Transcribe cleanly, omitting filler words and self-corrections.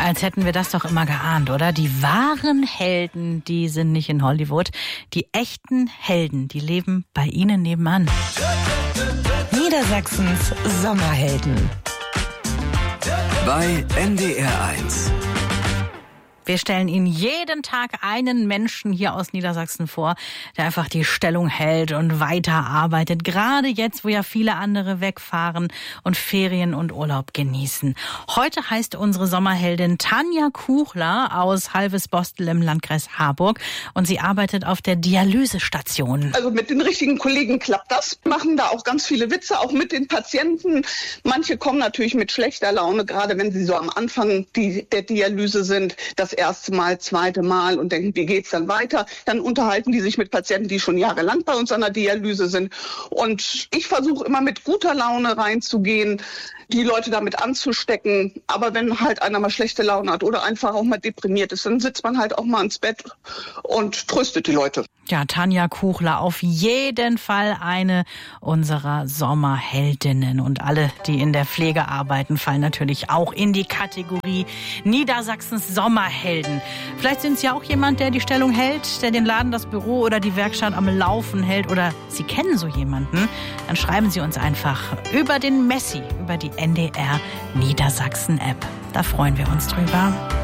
Als hätten wir das doch immer geahnt, oder? Die wahren Helden, die sind nicht in Hollywood. Die echten Helden, die leben bei Ihnen nebenan. Niedersachsens Sommerhelden. Bei NDR 1. Wir stellen Ihnen jeden Tag einen Menschen hier aus Niedersachsen vor, der einfach die Stellung hält und weiterarbeitet. Gerade jetzt, wo ja viele andere wegfahren und Ferien und Urlaub genießen. Heute heißt unsere Sommerheldin Tanja Kuchler aus Halvesbostel im Landkreis Harburg. Und sie arbeitet auf der Dialysestation. Also mit den richtigen Kollegen klappt das. Machen da auch ganz viele Witze, auch mit den Patienten. Manche kommen natürlich mit schlechter Laune, gerade wenn sie so am Anfang der Dialyse sind. Das erste Mal, zweite Mal und denken, wie geht's dann weiter? Dann unterhalten die sich mit Patienten, die schon jahrelang bei uns an der Dialyse sind. Und ich versuche immer mit guter Laune reinzugehen, die Leute damit anzustecken. Aber wenn halt einer mal schlechte Laune hat oder einfach auch mal deprimiert ist, dann sitzt man halt auch mal ins Bett und tröstet die Leute. Ja, Tanja Kuchler, auf jeden Fall eine unserer Sommerheldinnen. Und alle, die in der Pflege arbeiten, fallen natürlich auch in die Kategorie Niedersachsens Sommerhelden. Vielleicht sind Sie ja auch jemand, der die Stellung hält, der den Laden, das Büro oder die Werkstatt am Laufen hält. Oder Sie kennen so jemanden. Dann schreiben Sie uns einfach über den Messi, über die NDR Niedersachsen App. Da freuen wir uns drüber.